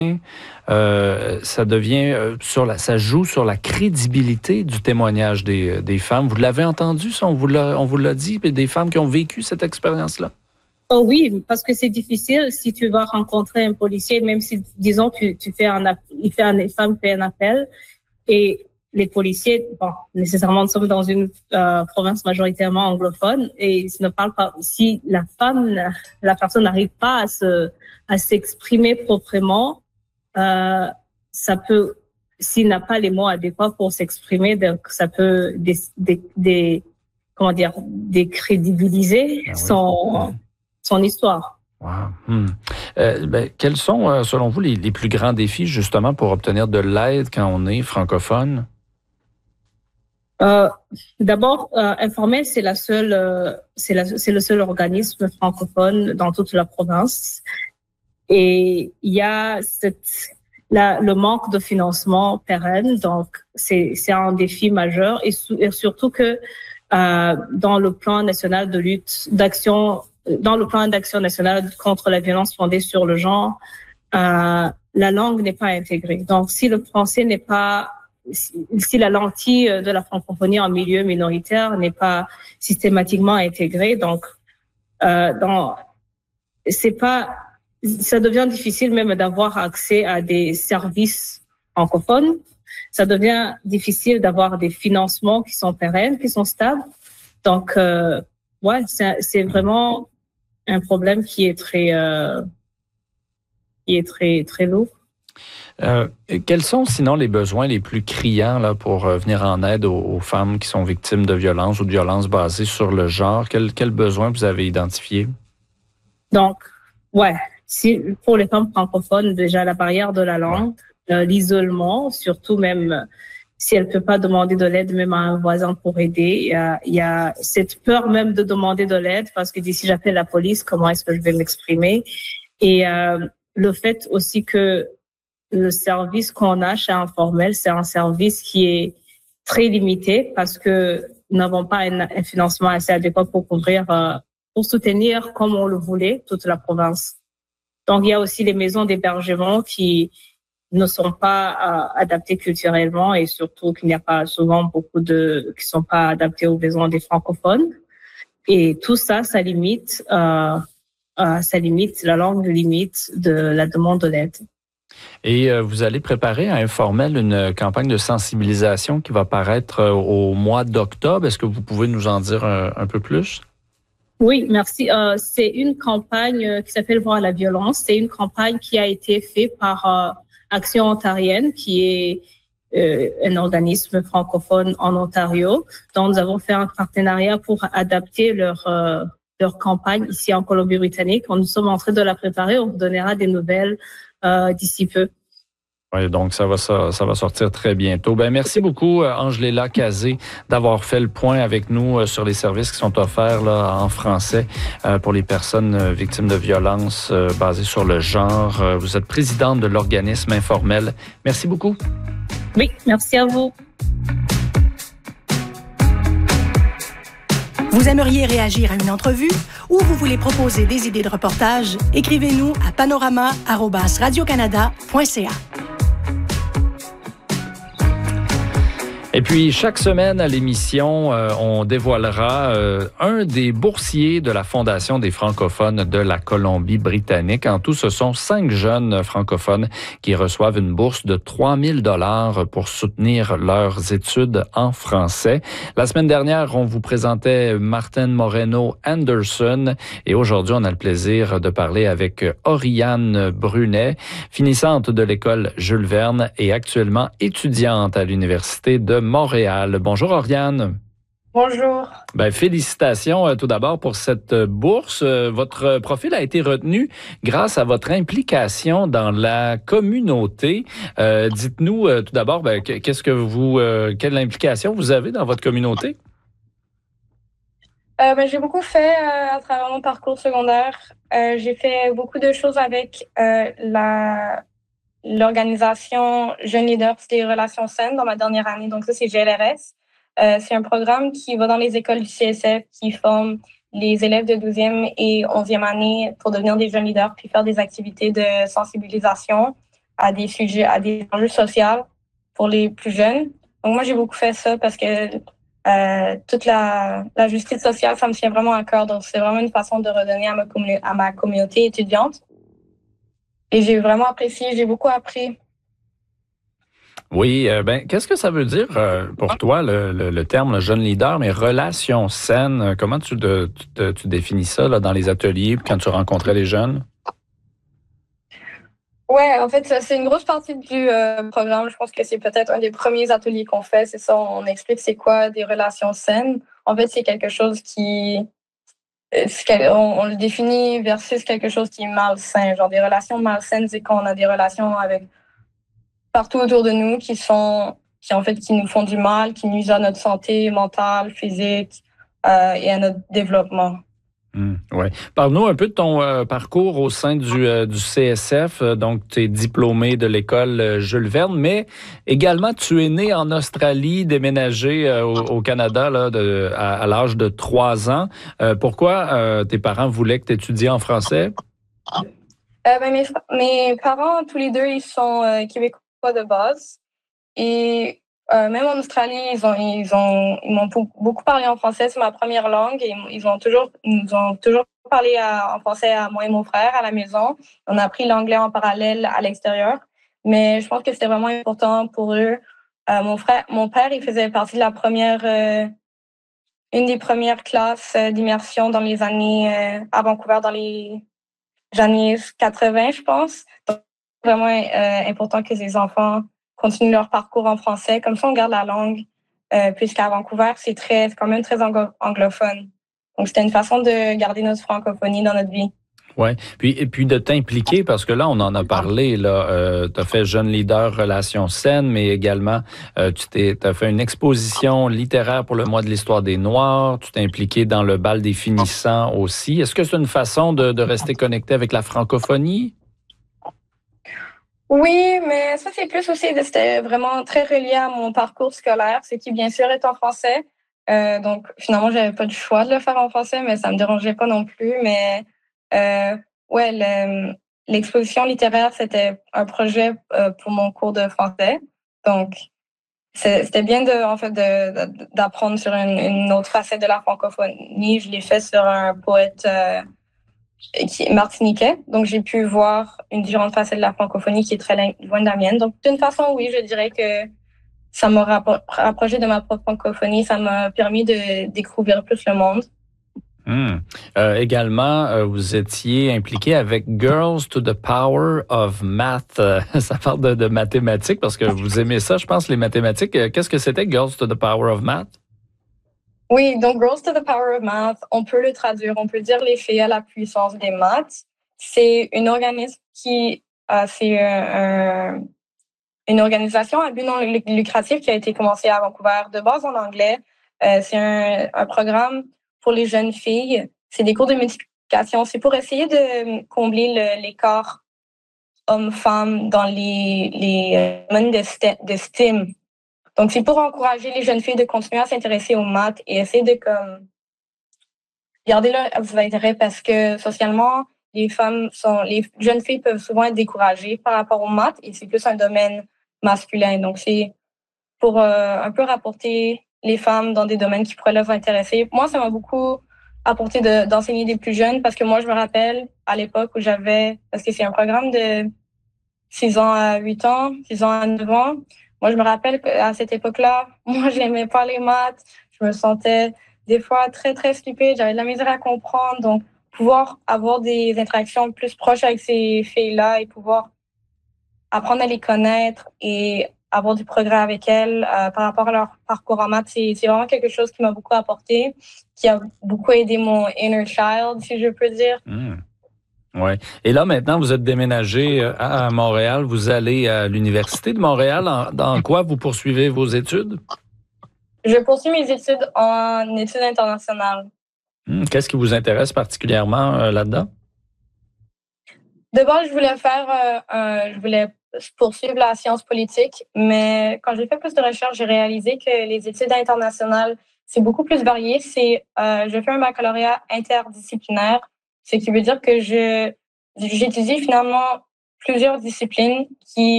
Ça devient ça joue sur la crédibilité du témoignage des femmes. Vous l'avez entendu, ça? On vous l'a dit, des femmes qui ont vécu cette expérience-là? Oh oui, parce que c'est difficile si tu vas rencontrer un policier, même si, disons, une femme fait un appel et les policiers, bon, nécessairement, nous sommes dans une province majoritairement anglophone et ils ne parlent pas. Si la personne n'arrive pas à s'exprimer proprement, ça peut, s'il n'a pas les mots adéquats pour s'exprimer, donc ça peut décrédibiliser son histoire. Wow. Quels sont, selon vous, les plus grands défis, justement, pour obtenir de l'aide quand on est francophone? D'abord, Informel, c'est le seul organisme francophone dans toute la province. Et il y a le manque de financement pérenne, donc c'est un défi majeur. Et surtout que dans le plan national dans le plan d'action national contre la violence fondée sur le genre, la langue n'est pas intégrée. Donc, si le français si la lentille de la francophonie en milieu minoritaire n'est pas systématiquement intégrée, donc ça devient difficile même d'avoir accès à des services francophones. Ça devient difficile d'avoir des financements qui sont pérennes, qui sont stables. Donc, c'est vraiment un problème qui est très lourd. Quels sont sinon les besoins les plus criants là, pour venir en aide aux femmes qui sont victimes de violences ou de violences basées sur le genre? Quels besoins vous avez identifiés? Donc, pour les femmes francophones, déjà la barrière de la langue, l'isolement, surtout même si elle ne peut pas demander de l'aide même à un voisin pour aider. Il y a cette peur même de demander de l'aide parce que si j'appelle la police, comment est-ce que je vais m'exprimer? Et le fait aussi que le service qu'on a chez Informel, c'est un service qui est très limité parce que nous n'avons pas un financement assez adéquat pour pour soutenir comme on le voulait toute la province. Donc, il y a aussi les maisons d'hébergement qui ne sont pas adaptées culturellement et surtout qu'il n'y a pas souvent qui sont pas adaptés aux besoins des francophones. Et tout ça, ça limite la langue limite de la demande de l'aide. Et vous allez préparer à Informel une campagne de sensibilisation qui va paraître au mois d'octobre. Est-ce que vous pouvez nous en dire un peu plus? Oui, merci. C'est une campagne qui s'appelle Voir la violence. C'est une campagne qui a été faite par Action ontarienne, qui est un organisme francophone en Ontario. Donc, nous avons fait un partenariat pour adapter leur campagne ici en Colombie-Britannique. Nous sommes en train de la préparer. On vous donnera des nouvelles d'ici peu. Oui, donc ça va sortir très bientôt. Merci beaucoup, Angela Cazé, d'avoir fait le point avec nous sur les services qui sont offerts là, en français pour les personnes victimes de violences basées sur le genre. Vous êtes présidente de l'organisme Informel. Merci beaucoup. Oui, merci à vous. Vous aimeriez réagir à une entrevue ou vous voulez proposer des idées de reportage? Écrivez-nous à panorama@radiocanada.ca. Et puis, chaque semaine à l'émission, on dévoilera un des boursiers de la Fondation des francophones de la Colombie-Britannique. En tout, ce sont 5 jeunes francophones qui reçoivent une bourse de 3 000 $ pour soutenir leurs études en français. La semaine dernière, on vous présentait Martin Moreno Anderson et aujourd'hui, on a le plaisir de parler avec Oriane Brunet, finissante de l'école Jules Verne et actuellement étudiante à l'Université de Montréal. Bonjour Oriane. Bonjour. Félicitations tout d'abord pour cette bourse. Votre profil a été retenu grâce à votre implication dans la communauté. Dites-nous tout d'abord, quelle implication vous avez dans votre communauté? J'ai beaucoup fait à travers mon parcours secondaire. J'ai fait beaucoup de choses avec l'organisation Jeunes Leaders des relations saines dans ma dernière année. Donc ça, c'est GLRS. C'est un programme qui va dans les écoles du CSF, qui forme les élèves de 12e et 11e année pour devenir des jeunes leaders puis faire des activités de sensibilisation à des sujets, à des enjeux sociaux pour les plus jeunes. Donc moi, j'ai beaucoup fait ça parce que toute la justice sociale, ça me tient vraiment à cœur. Donc c'est vraiment une façon de redonner à ma communauté étudiante. Et j'ai vraiment apprécié, j'ai beaucoup appris. Oui, qu'est-ce que ça veut dire pour toi, le terme le jeune leader, mais relations saines? Comment tu définis ça là, dans les ateliers quand tu rencontrais les jeunes? Ouais, en fait, c'est une grosse partie du programme. Je pense que c'est peut-être un des premiers ateliers qu'on fait. C'est ça, on explique c'est quoi des relations saines. En fait, c'est quelque chose qui... on le définit versus quelque chose qui est malsain. Genre des relations malsaines, c'est quand on a des relations avec partout autour de nous qui nous font du mal, qui nuisent à notre santé mentale, physique et à notre développement. Ouais. Parle-nous un peu de ton parcours au sein du CSF. Donc, tu es diplômé de l'école Jules Verne, mais également, tu es né en Australie, déménagé au Canada là, à l'âge de 3 ans. Pourquoi tes parents voulaient que tu étudies en français? Mes parents, tous les deux, ils sont québécois de base. Et même en Australie, ils m'ont beaucoup parlé en français, c'est ma première langue. Et ils nous ont toujours parlé en français à moi et mon frère à la maison. On a appris l'anglais en parallèle à l'extérieur. Mais je pense que c'était vraiment important pour eux. Mon père, il faisait partie de une des premières classes d'immersion dans les années à Vancouver, dans les années 80, je pense. Donc, vraiment important que les enfants continuent leur parcours en français. Comme ça, on garde la langue, puisqu'à Vancouver, c'est quand même très anglophone. Donc, c'était une façon de garder notre francophonie dans notre vie. Oui, puis de t'impliquer, parce que là, on en a parlé, là, tu as fait Jeune Leader Relations saines, mais également, tu as fait une exposition littéraire pour le mois de l'histoire des Noirs, tu t'es impliqué dans le bal des finissants aussi. Est-ce que c'est une façon de rester connecté avec la francophonie? Oui, mais ça, c'est plus aussi, c'était vraiment très relié à mon parcours scolaire, ce qui, bien sûr, est en français. Donc, finalement, j'avais pas le choix de le faire en français, mais ça me dérangeait pas non plus. Mais ouais, l'exposition littéraire, c'était un projet pour mon cours de français. Donc, c'était bien d'apprendre sur une autre facette de la francophonie. Je l'ai fait sur un poète qui est martiniquais. Donc, j'ai pu voir une différente facette de la francophonie qui est très loin de la mienne. Donc, d'une façon, oui, je dirais que ça m'a rapproché de ma propre francophonie. Ça m'a permis de découvrir plus le monde. Également, vous étiez impliqué avec Girls to the Power of Math. Ça parle de mathématiques parce que vous aimez ça, je pense, les mathématiques. Qu'est-ce que c'était Girls to the Power of Math? Oui, donc Girls to the Power of Math, on peut le traduire, on peut dire les filles à la puissance des maths. C'est un organisme une organisation à but non lucratif qui a été commencée à Vancouver, de base en anglais. C'est un programme pour les jeunes filles. C'est des cours de multiplication. C'est pour essayer de combler l'écart homme-femme dans les domaines de STEM. Donc, c'est pour encourager les jeunes filles de continuer à s'intéresser aux maths et essayer de garder leur intérêt parce que socialement, les jeunes filles peuvent souvent être découragées par rapport aux maths et c'est plus un domaine masculin. Donc, c'est pour un peu rapporter les femmes dans des domaines qui pourraient leur intéresser. Moi, ça m'a beaucoup apporté d'enseigner des plus jeunes parce que moi, je me rappelle à l'époque où parce que c'est un programme de 6 ans à 8 ans, 6 ans à 9 ans. Moi, je me rappelle qu'à cette époque-là, moi, je n'aimais pas les maths. Je me sentais des fois très, très stupide. J'avais de la misère à comprendre. Donc, pouvoir avoir des interactions plus proches avec ces filles-là et pouvoir apprendre à les connaître et avoir du progrès avec elles par rapport à leur parcours en maths, c'est vraiment quelque chose qui m'a beaucoup apporté, qui a beaucoup aidé mon inner child, si je peux dire. Ouais. Et là, maintenant, vous êtes déménagé à Montréal. Vous allez à l'Université de Montréal. Dans quoi vous poursuivez vos études? Je poursuis mes études en études internationales. Qu'est-ce qui vous intéresse particulièrement là-dedans? D'abord, je voulais poursuivre la science politique, mais quand j'ai fait plus de recherches, j'ai réalisé que les études internationales, c'est beaucoup plus varié. Je fais un baccalauréat interdisciplinaire, ce qui veut dire que j'étudie finalement plusieurs disciplines qui